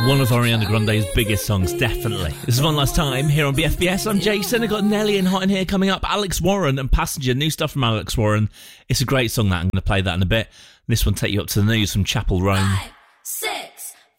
One of Ariana Grande's biggest songs, definitely. This is One Last Time here on BFBS. I'm Jason. I've got Nelly and Hot in here coming up. Alex Warren and Passenger, new stuff from Alex Warren. It's a great song that I'm going to play that in a bit. This one take you up to the news from Chapel Roan. 5, 6,